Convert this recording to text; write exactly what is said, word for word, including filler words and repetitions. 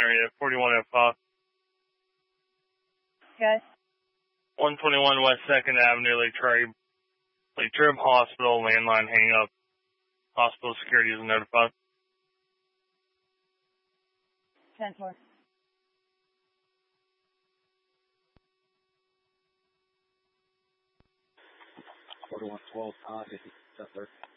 area, forty-one oh five. Okay. one twenty-one West second Avenue, Lake Trib. Lake Trib Hospital, landline hang up. Hospital security is notified. ten four. forty-one twelve, uh, fifty, that's there.